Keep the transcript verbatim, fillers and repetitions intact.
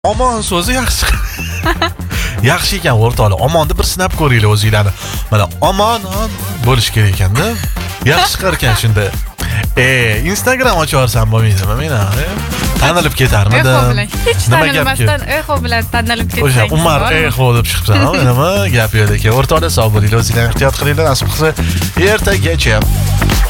Omon so'zi yaxshi. Yaxshi ekan o'rtoqlar. Omonni bir sinab ko'ringlar o'zingizlarni. Mana omon bo'lish kerak ekanda. Yaxshi chiqar ekan shunda. E, Instagram ocharsam bo'lmaydimi meni? Tanilib ketarmidim. Eho bilan hech tanilmasdan Eho bilan tanilib ketsang. O'sha Umar Eho deb chiqibsan, nima gap yo'q ekan. O'rtoqlar sog' bo'linglar, o'zingizlar ehtiyot qilinglar, nasib qilsa ertagacha.